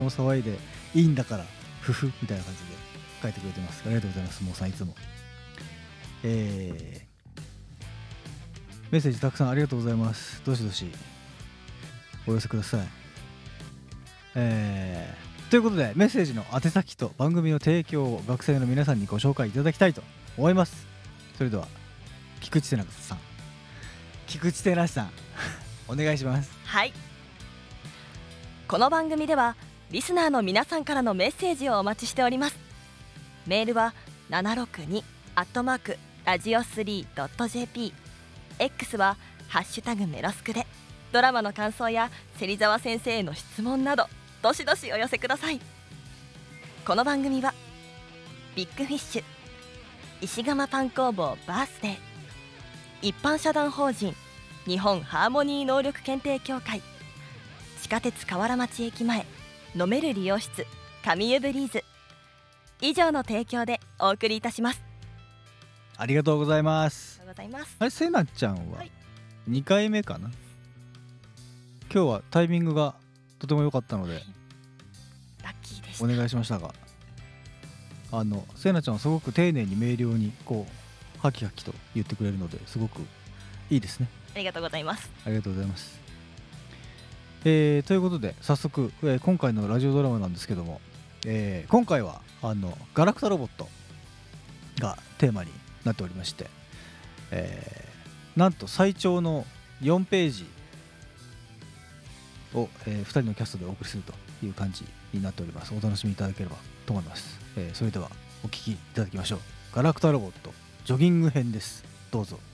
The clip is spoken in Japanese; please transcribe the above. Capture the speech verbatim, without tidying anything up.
も騒いでいいんだからふふみたいな感じで書いてくれてます。ありがとうございます。もうさんいつも、えー、メッセージたくさんありがとうございます。どしどしお寄せください。えー、ということでメッセージの宛先と番組の提供を学生の皆さんにご紹介いただきたいと思います。それでは菊池瀬名さん菊池瀬名さんお願いします。 はい、この番組ではリスナーの皆さんからのメッセージをお待ちしております。メールは ななろくに アットマーク ラジオスリー ドット ジェーピー、 X はハッシュタグメロスクでドラマの感想や芹沢先生への質問などどしどしお寄せください。この番組はビッグフィッシュ、石窯パン工房バースデー、一般社団法人日本ハーモニー能力検定協会、地下鉄河原町駅前飲める理容室神湯ブリーズ以上の提供でお送りいたします。 ありがとうございます。 ありがとうございます。 あれせなちゃんははいにかいめかな、今日はタイミングがとても良かったのでラッキーでした。 お願いしましたが、あのせなちゃんはすごく丁寧に明瞭にこうハキハキと言ってくれるのですごくいいですね。 ありがとうございます。 ありがとうございます。えー、ということで早速、えー、今回のラジオドラマなんですけども、えー、今回はあのガラクタロボットがテーマになっておりまして、えー、なんと最長のよんページを、えー、ふたりのキャストでお送りするという感じになっております。お楽しみいただければと思います。えー、それではお聞きいただきましょう。ガラクタロボットジョギング編です。どうぞ。